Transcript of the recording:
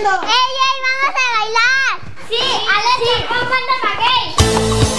¡Ey, ey! ¡Vamos a bailar! ¡Sí! ¡Alexa, pon Banda Raquel!